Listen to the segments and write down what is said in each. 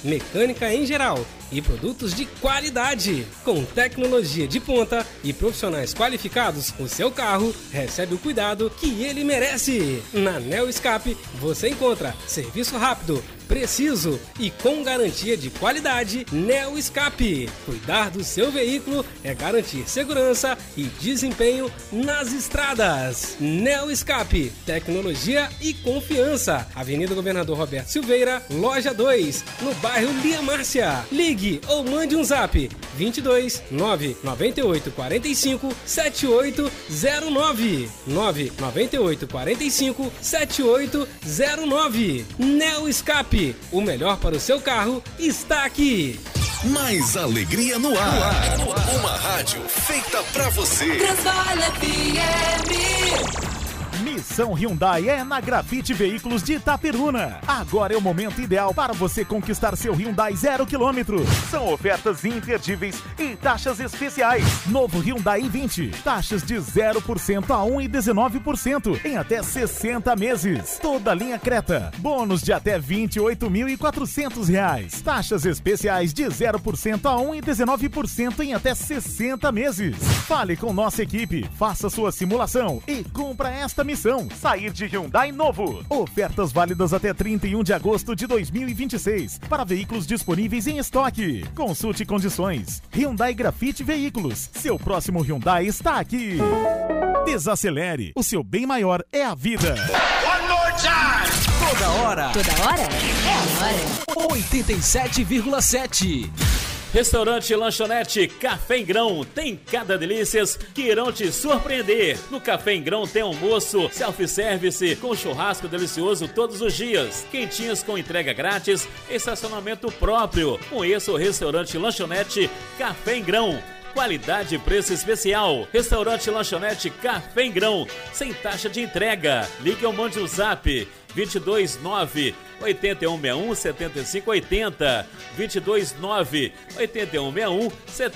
mecânica em geral e produtos de qualidade. Com tecnologia de ponta e profissionais qualificados, o seu carro recebe o cuidado que ele merece. Na Neo Escape você encontra serviço rápido, preciso e com garantia de qualidade. Neo Escape. Cuidar do seu veículo é garantir segurança e desempenho nas estradas. Neo Escape. Tecnologia e confiança. Avenida Governador Roberto Silveira, loja 2, no bairro Lia Márcia. Ligue ou mande um zap 22 998 45 7809 998 45 7809. Neo Escape. O melhor para o seu carro está aqui. Mais alegria no ar. Uma rádio feita pra você. Transval FM. Missão Hyundai é na Grafite Veículos de Itaperuna. Agora é o momento ideal para você conquistar seu Hyundai 0 km. São ofertas imperdíveis e taxas especiais. Novo Hyundai i20. Taxas de 0% a 1,19% em até 60 meses. Toda linha Creta. Bônus de até R$ 28.400. Taxas especiais de 0% a 1,19% em até 60 meses. Fale com nossa equipe, faça sua simulação e cumpra esta missão. Sair de Hyundai novo. Ofertas válidas até 31 de agosto de 2026 para veículos disponíveis em estoque. Consulte condições. Hyundai Grafite Veículos. Seu próximo Hyundai está aqui. Desacelere. O seu bem maior é a vida. One more time. Toda hora. Toda hora? É agora. 87,7. Restaurante Lanchonete Café em Grão tem cada delícias que irão te surpreender. No Café em Grão tem almoço, self-service com churrasco delicioso todos os dias, quentinhas com entrega grátis, estacionamento próprio. Conheça o Restaurante Lanchonete Café em Grão. Qualidade e preço especial. Restaurante Lanchonete Café em Grão, sem taxa de entrega. Ligue ou mande um zap 229 8161 7580 229 8161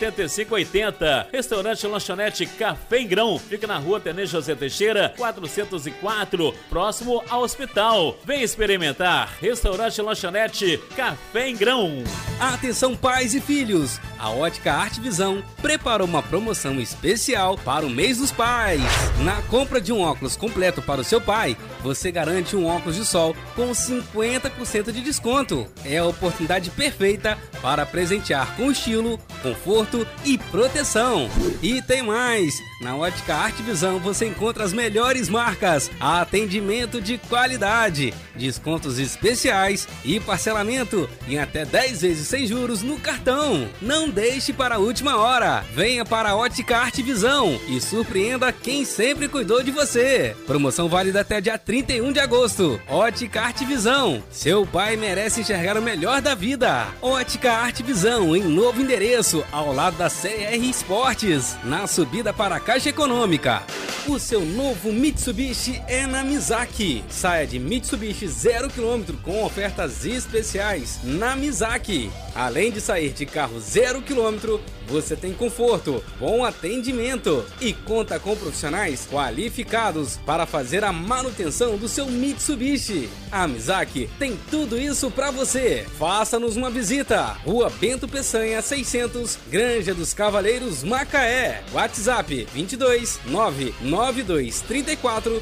7580. Restaurante Lanchonete Café em Grão fica na rua Tenente José Teixeira 404, próximo ao hospital. Vem experimentar. Restaurante Lanchonete Café em Grão. Atenção pais e filhos, a Ótica Arte Visão preparou uma promoção especial para o mês dos pais. Na compra de um óculos completo para o seu pai, você garante um óculos de sol com 50% de desconto. É a oportunidade perfeita para presentear com estilo, conforto e proteção. E tem mais! Na Ótica Arte Visão você encontra as melhores marcas, atendimento de qualidade, descontos especiais e parcelamento em até 10 vezes sem juros no cartão. Não deixe para a última hora. Venha para a Ótica Arte Visão e surpreenda quem sempre cuidou de você. Promoção válida até dia 31 de agosto. Ótica Arte Visão. Seu pai merece enxergar o melhor da vida. Ótica Arte Visão em novo endereço, ao lado da CR Esportes, na subida para a Caixa Econômica. O seu novo Mitsubishi é na Mizaki. Saia de Mitsubishi 0 km com ofertas especiais na Mizaki. Além de sair de carro 0 km, você tem conforto, bom atendimento e conta com profissionais qualificados para fazer a manutenção do seu Mitsubishi. A Mizaki tem tudo isso para você. Faça-nos uma visita. Rua Bento Peçanha 600, Granja dos Cavaleiros, Macaé. WhatsApp 22 992 34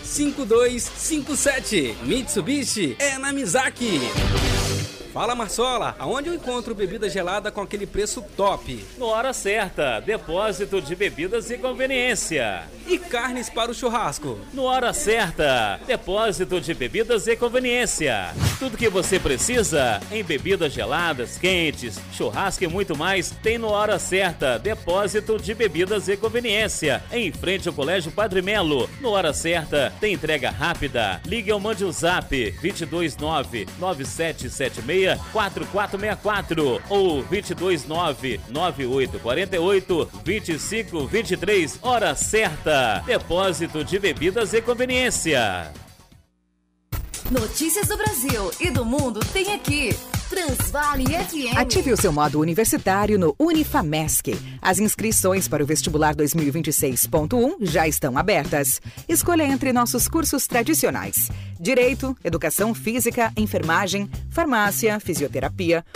5257. Mitsubishi é na Mizaki. Fala Marsola, aonde eu encontro bebida gelada com aquele preço top? No Hora Certa, depósito de bebidas e conveniência. E carnes para o churrasco? No Hora Certa, depósito de bebidas e conveniência. Tudo que você precisa em bebidas geladas, quentes, churrasco e muito mais tem no Hora Certa, depósito de bebidas e conveniência. Em frente ao Colégio Padre Melo. No Hora Certa tem entrega rápida. Ligue ou mande o zap 229 9776 4464 ou 229 9848 2523. Hora Certa, depósito de bebidas e conveniência. Notícias do Brasil e do mundo tem aqui. Transvale FM. Ative o seu modo universitário no Unifamesc. As inscrições para o vestibular 2026.1 já estão abertas. Escolha entre nossos cursos tradicionais: Direito, Educação Física, Enfermagem, Farmácia, Fisioterapia,